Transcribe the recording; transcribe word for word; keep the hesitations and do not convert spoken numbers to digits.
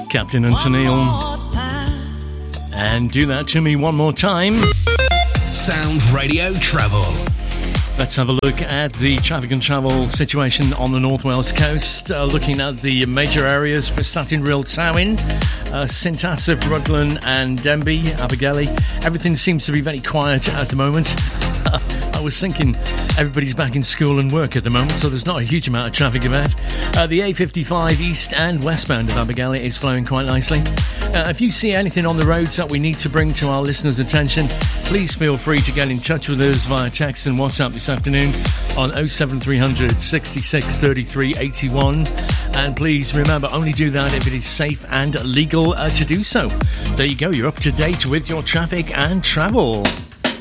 Captain and Tennille. And do that to me one more time. Sound Radio Travel. Let's have a look at the traffic and travel situation on the North Wales coast. Uh, looking at the major areas for starting Rhyl Tywyn, uh, Saint Asaph, Rutland and Denbigh, Abergele. Everything seems to be very quiet at the moment. I was thinking everybody's back in school and work at the moment, so there's not a huge amount of traffic about. Uh, the A fifty-five east and westbound of Abergele is flowing quite nicely. Uh, if you see anything on the roads that we need to bring to our listeners' attention, please feel free to get in touch with us via text and WhatsApp this afternoon on oh seven three hundred, sixty-six, thirty-three, eighty-one. And please remember, only do that if it is safe and legal uh, to do so. There you go, you're up to date with your traffic and travel.